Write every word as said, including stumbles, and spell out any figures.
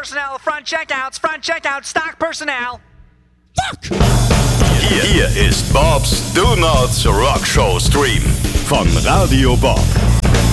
personnel, front checkouts, front checkouts, stock personnel. Fuck! Hier, hier ist Bobs Do Not Rock Show Stream von Radio Bob.